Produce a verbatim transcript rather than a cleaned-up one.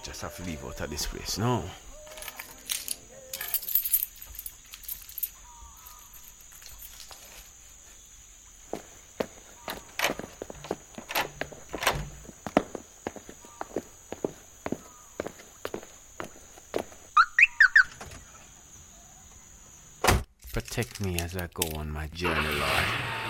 just have to leave out of this place, no. Protect me as I go on my journey, Lord.